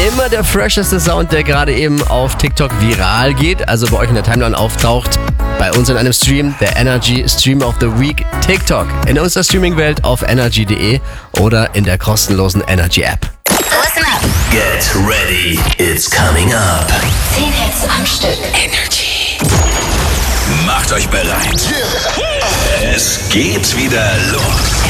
Immer der fresheste Sound, der gerade eben auf TikTok viral geht, also bei euch in der Timeline auftaucht. Bei uns in einem Stream, der Energy Stream of the Week TikTok. In unserer Streaming-Welt auf energy.de oder in der kostenlosen Energy App. Listen up. Get ready, it's coming up. 10 Hits am Stück. Energy. Macht euch bereit. Es geht wieder los.